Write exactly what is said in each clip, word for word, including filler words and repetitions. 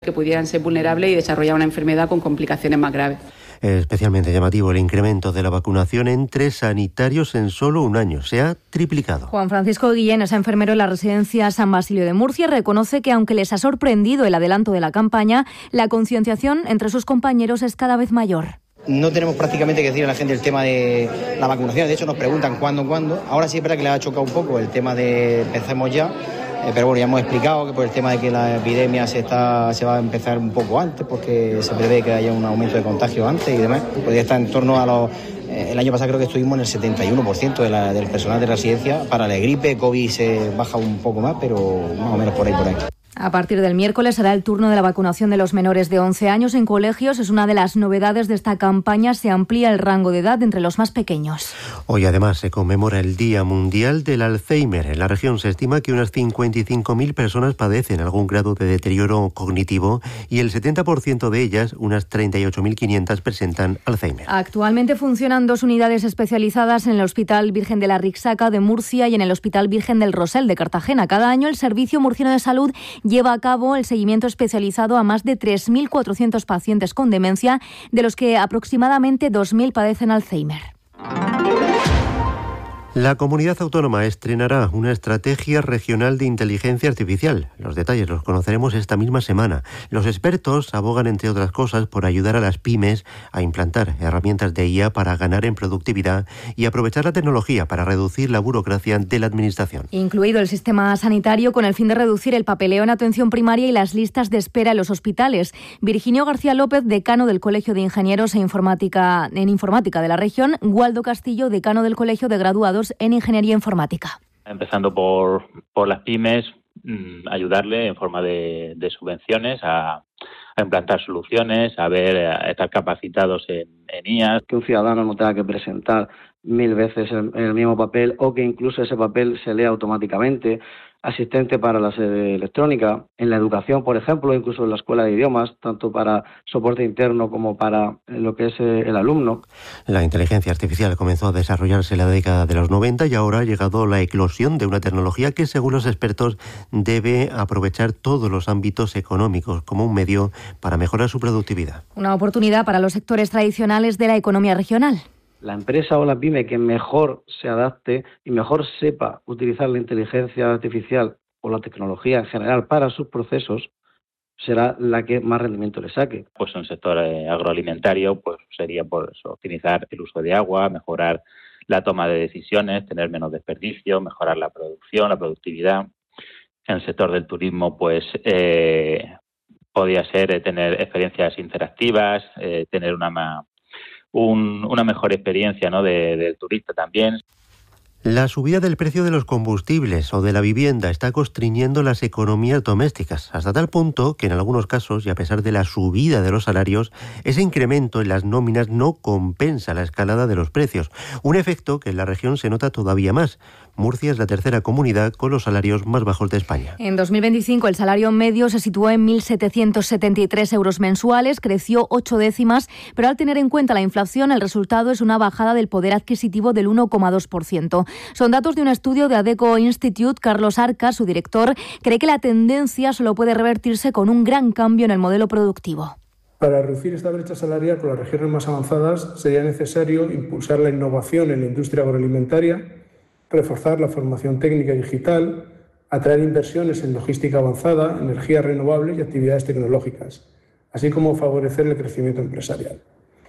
que pudieran ser vulnerables y desarrollar una enfermedad con complicaciones más graves. Especialmente llamativo el incremento de la vacunación entre sanitarios en solo un año. Se ha triplicado. Juan Francisco Guillén es enfermero en la residencia San Basilio de Murcia. Reconoce que, aunque les ha sorprendido el adelanto de la campaña, la concienciación entre sus compañeros es cada vez mayor. No tenemos prácticamente que decir a la gente el tema de la vacunación. De hecho, nos preguntan cuándo, cuándo. Ahora sí es verdad que les ha chocado un poco el tema de empecemos ya. Eh, pero bueno, ya hemos explicado que por el tema de que la epidemia se está se va a empezar un poco antes, porque se prevé que haya un aumento de contagios antes y demás. Podría estar en torno a los... Eh, el año pasado creo que estuvimos en el setenta y uno por ciento de la, del personal de residencia. Para la gripe, COVID se baja un poco más, pero más o menos por ahí, por ahí. A partir del miércoles será el turno de la vacunación de los menores de once años en colegios. Es una de las novedades de esta campaña. Se amplía el rango de edad entre los más pequeños. Hoy además se conmemora el Día Mundial del Alzheimer. En la región se estima que unas cincuenta y cinco mil personas padecen algún grado de deterioro cognitivo y el setenta por ciento de ellas, unas treinta y ocho mil quinientas, presentan Alzheimer. Actualmente funcionan dos unidades especializadas en el Hospital Virgen de la Rixaca de Murcia y en el Hospital Virgen del Rosell de Cartagena. Cada año el Servicio Murciano de Salud lleva a cabo el seguimiento especializado a más de tres mil cuatrocientos pacientes con demencia, de los que aproximadamente dos mil padecen Alzheimer. La comunidad autónoma estrenará una estrategia regional de inteligencia artificial. Los detalles los conoceremos esta misma semana. Los expertos abogan, entre otras cosas, por ayudar a las pymes a implantar herramientas de I A para ganar en productividad y aprovechar la tecnología para reducir la burocracia de la administración. Incluido el sistema sanitario, con el fin de reducir el papeleo en atención primaria y las listas de espera en los hospitales. Virginio García López, decano del Colegio de Ingenieros e Informática, en Informática de la región, Waldo Castillo, decano del Colegio de Graduados en Ingeniería Informática. Empezando por, por las pymes, mmm, ayudarle en forma de, de subvenciones a, a implantar soluciones, a ver, a estar capacitados en, en I A. Que un ciudadano no tenga que presentar mil veces el, el mismo papel o que incluso ese papel se lea automáticamente. Asistente para la sede electrónica, en la educación, por ejemplo, incluso en la escuela de idiomas, tanto para soporte interno como para lo que es el alumno. La inteligencia artificial comenzó a desarrollarse en la década de los noventa y ahora ha llegado la eclosión de una tecnología que, según los expertos, debe aprovechar todos los ámbitos económicos como un medio para mejorar su productividad. Una oportunidad para los sectores tradicionales de la economía regional. La empresa o la pyme que mejor se adapte y mejor sepa utilizar la inteligencia artificial o la tecnología en general para sus procesos será la que más rendimiento le saque. Pues en el sector eh, agroalimentario pues sería por eso, optimizar el uso de agua, mejorar la toma de decisiones, tener menos desperdicio, mejorar la producción, la productividad. En el sector del turismo pues eh, podría ser eh, tener experiencias interactivas, eh, tener una más Un, una mejor experiencia, ¿no?, de, del turista también. La subida del precio de los combustibles o de la vivienda está constriñendo las economías domésticas, hasta tal punto que en algunos casos, y a pesar de la subida de los salarios, ese incremento en las nóminas no compensa la escalada de los precios. Un efecto que en la región se nota todavía más. Murcia es la tercera comunidad con los salarios más bajos de España. En dos mil veinticinco el salario medio se situó en mil setecientos setenta y tres euros mensuales, creció ocho décimas, pero al tener en cuenta la inflación, el resultado es una bajada del poder adquisitivo del uno coma dos por ciento. Son datos de un estudio de Adecco Institute. Carlos Arca, su director, cree que la tendencia solo puede revertirse con un gran cambio en el modelo productivo. Para reducir esta brecha salarial con las regiones más avanzadas sería necesario impulsar la innovación en la industria agroalimentaria, reforzar la formación técnica y digital, atraer inversiones en logística avanzada, energías renovables y actividades tecnológicas, así como favorecer el crecimiento empresarial.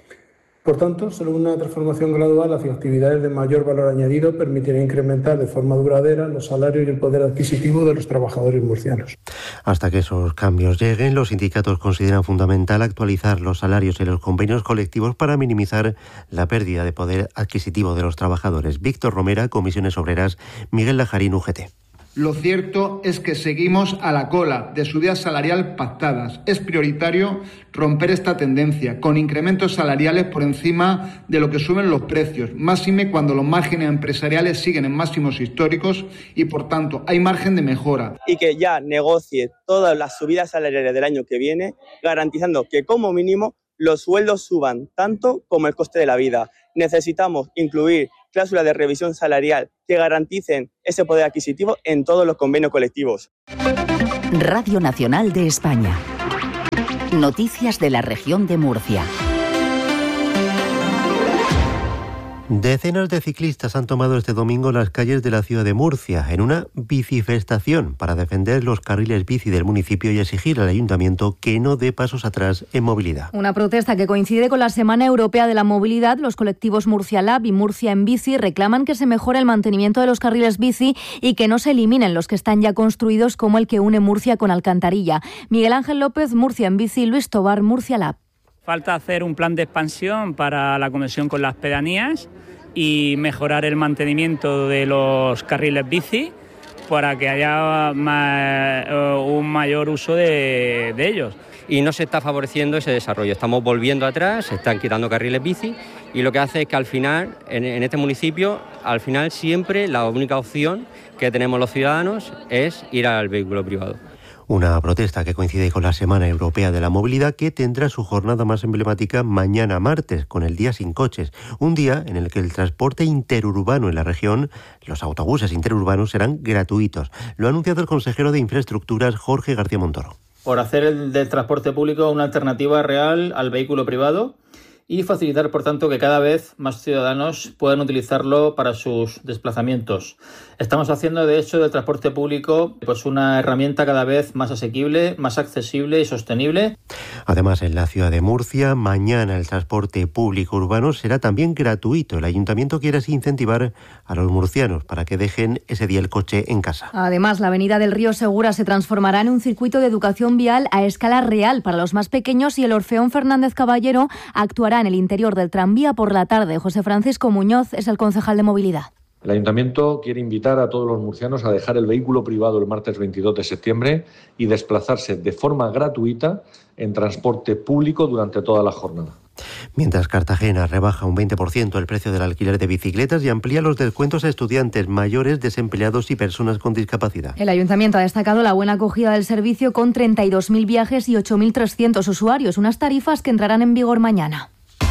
Por tanto, solo una transformación gradual hacia actividades de mayor valor añadido permitirá incrementar de forma duradera los salarios y el poder adquisitivo de los trabajadores murcianos. Hasta que esos cambios lleguen, los sindicatos consideran fundamental actualizar los salarios y los convenios colectivos para minimizar la pérdida de poder adquisitivo de los trabajadores. Víctor Romera, Comisiones Obreras, Miguel Lajarín, U G T. Lo cierto es que seguimos a la cola de subidas salariales pactadas. Es prioritario romper esta tendencia, con incrementos salariales por encima de lo que suben los precios, máxime cuando los márgenes empresariales siguen en máximos históricos y, por tanto, hay margen de mejora. Y que ya negocie todas las subidas salariales del año que viene, garantizando que, como mínimo, los sueldos suban tanto como el coste de la vida. Necesitamos incluir cláusulas de revisión salarial que garanticen ese poder adquisitivo en todos los convenios colectivos. Radio Nacional de España. Noticias de la región de Murcia. Decenas de ciclistas han tomado este domingo las calles de la ciudad de Murcia en una bicifestación para defender los carriles bici del municipio y exigir al ayuntamiento que no dé pasos atrás en movilidad. Una protesta que coincide con la Semana Europea de la Movilidad. Los colectivos Murcia Lab y Murcia en Bici reclaman que se mejore el mantenimiento de los carriles bici y que no se eliminen los que están ya construidos, como el que une Murcia con Alcantarilla. Miguel Ángel López, Murcia en Bici, Luis Tobar, Murcia Lab. Falta hacer un plan de expansión para la conexión con las pedanías y mejorar el mantenimiento de los carriles bici para que haya más, un mayor uso de, de ellos. Y no se está favoreciendo ese desarrollo, estamos volviendo atrás, se están quitando carriles bici y lo que hace es que al final, en, en este municipio, al final siempre la única opción que tenemos los ciudadanos es ir al vehículo privado. Una protesta que coincide con la Semana Europea de la Movilidad, que tendrá su jornada más emblemática mañana martes, con el Día Sin Coches, un día en el que el transporte interurbano en la región, los autobuses interurbanos, serán gratuitos. Lo ha anunciado el consejero de Infraestructuras, Jorge García Montoro. Por hacer el del transporte público una alternativa real al vehículo privado y facilitar, por tanto, que cada vez más ciudadanos puedan utilizarlo para sus desplazamientos. Estamos haciendo, de hecho, del transporte público pues una herramienta cada vez más asequible, más accesible y sostenible. Además, en la ciudad de Murcia, mañana el transporte público urbano será también gratuito. El ayuntamiento quiere así incentivar a los murcianos para que dejen ese día el coche en casa. Además, la avenida del Río Segura se transformará en un circuito de educación vial a escala real para los más pequeños y el Orfeón Fernández Caballero actuará en el interior del tranvía por la tarde. José Francisco Muñoz es el concejal de movilidad. El Ayuntamiento quiere invitar a todos los murcianos a dejar el vehículo privado el martes veintidós de septiembre y desplazarse de forma gratuita en transporte público durante toda la jornada. Mientras Cartagena rebaja un veinte por ciento el precio del alquiler de bicicletas y amplía los descuentos a estudiantes, mayores, desempleados y personas con discapacidad. El Ayuntamiento ha destacado la buena acogida del servicio con treinta y dos mil viajes y ocho mil trescientos usuarios, unas tarifas que entrarán en vigor mañana.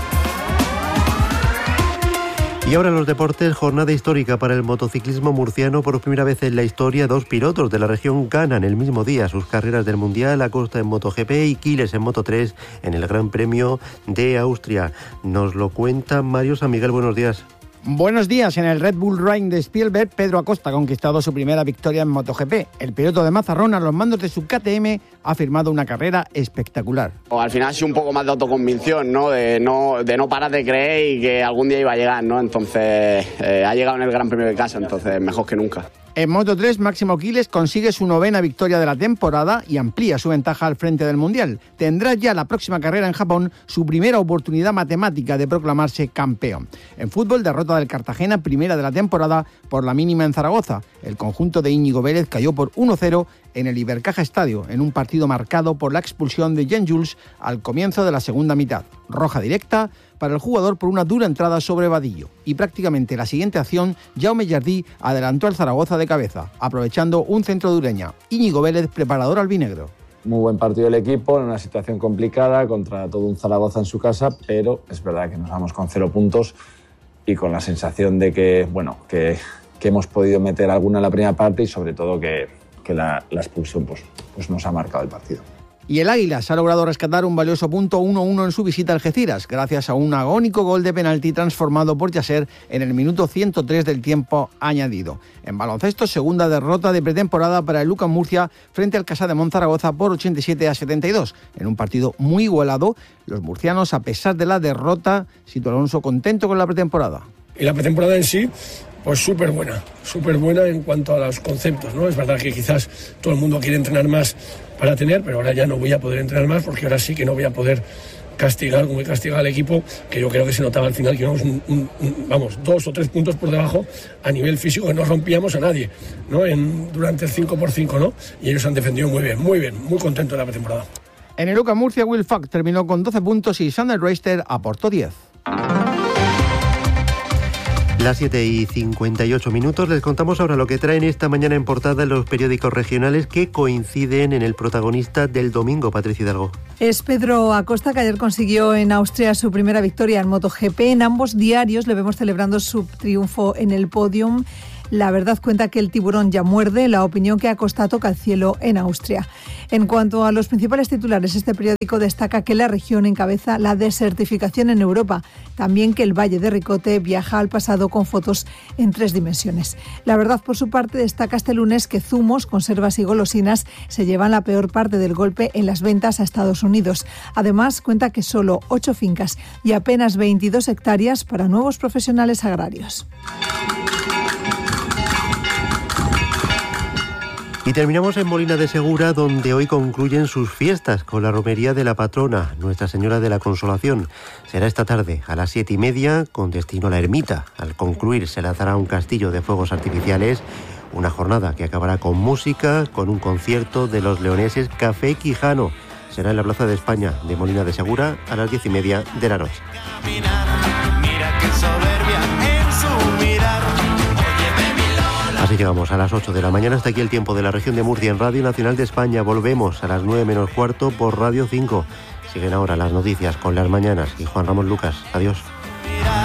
Y ahora los deportes, jornada histórica para el motociclismo murciano. Por primera vez en la historia, dos pilotos de la región ganan el mismo día sus carreras del Mundial, Acosta en MotoGP y Quiles en Moto tres en el Gran Premio de Austria. Nos lo cuenta Mario San Miguel, buenos días. Buenos días. En el Red Bull Ring de Spielberg, Pedro Acosta ha conquistado su primera victoria en MotoGP. El piloto de Mazarrón, a los mandos de su K T M, ha firmado una carrera espectacular. Al final ha sido un poco más de autoconvicción, ¿no? De no, de no parar de creer y que algún día iba a llegar, ¿no? Entonces eh, ha llegado en el Gran Premio de casa, entonces mejor que nunca. En Moto tres, Máximo Quiles consigue su novena victoria de la temporada y amplía su ventaja al frente del Mundial. Tendrá ya la próxima carrera en Japón su primera oportunidad matemática de proclamarse campeón. En fútbol, derrota del Cartagena, primera de la temporada, por la mínima en Zaragoza. El conjunto de Íñigo Vélez cayó por uno cero en el Ibercaja Estadio, en un partido marcado por la expulsión de Jan Jules al comienzo de la segunda mitad. Roja directa para el jugador por una dura entrada sobre Vadillo. Y prácticamente la siguiente acción, Jaume Jardí adelantó al Zaragoza de cabeza, aprovechando un centro de Ureña. Íñigo Vélez, preparador albinegro. Muy buen partido del equipo, en una situación complicada, contra todo un Zaragoza en su casa, pero es verdad que nos vamos con cero puntos y con la sensación de que, bueno, que, que hemos podido meter alguna en la primera parte y sobre todo que, que la, la expulsión pues, pues nos ha marcado el partido. Y el Águila se ha logrado rescatar un valioso punto uno uno en su visita a Algeciras, gracias a un agónico gol de penalti transformado por Yasser en el minuto ciento tres del tiempo añadido. En baloncesto, segunda derrota de pretemporada para el Lucas Murcia frente al Casa de Monzaragoza por ochenta y siete a setenta y dos. En un partido muy igualado, los murcianos, a pesar de la derrota, Sito Alonso contento con la pretemporada. Y la pretemporada en sí, pues súper buena, súper buena en cuanto a los conceptos, ¿no? Es verdad que quizás todo el mundo quiere entrenar más para tener, pero ahora ya no voy a poder entrenar más porque ahora sí que no voy a poder castigar como he castigado al equipo, que yo creo que se notaba al final que íbamos un, un, un, vamos, dos o tres puntos por debajo a nivel físico, que no rompíamos a nadie, ¿no? En, durante el cinco por cinco, ¿no? Y ellos han defendido muy bien, muy bien, muy contento de la pretemporada. En el Lucas Murcia, Will Falk terminó con doce puntos y Sander Reister aportó diez. Las siete y cincuenta y ocho minutos, les contamos ahora lo que traen esta mañana en portada los periódicos regionales que coinciden en el protagonista del domingo, Patricia Hidalgo. Es Pedro Acosta, que ayer consiguió en Austria su primera victoria en MotoGP. En ambos diarios le vemos celebrando su triunfo en el podium. La Verdad cuenta que el tiburón ya muerde, la opinión que Acosta toca el cielo en Austria. En cuanto a los principales titulares, este periódico destaca que la región encabeza la desertificación en Europa, también que el Valle de Ricote viaja al pasado con fotos en tres dimensiones. La Verdad, por su parte, destaca este lunes que zumos, conservas y golosinas se llevan la peor parte del golpe en las ventas a Estados Unidos. Además, cuenta que solo ocho fincas y apenas veintidós hectáreas para nuevos profesionales agrarios. Y terminamos en Molina de Segura, donde hoy concluyen sus fiestas con la romería de la patrona, Nuestra Señora de la Consolación. Será esta tarde a las siete y media con destino a la ermita. Al concluir se lanzará un castillo de fuegos artificiales, una jornada que acabará con música, con un concierto de los leoneses Café Quijano. Será en la Plaza de España de Molina de Segura a las diez y media de la noche. Así llegamos a las ocho de la mañana. Hasta aquí el tiempo de la región de Murcia en Radio Nacional de España. Volvemos a las nueve menos cuarto por Radio cinco. Siguen ahora las noticias con Las Mañanas y Juan Ramón Lucas. Adiós.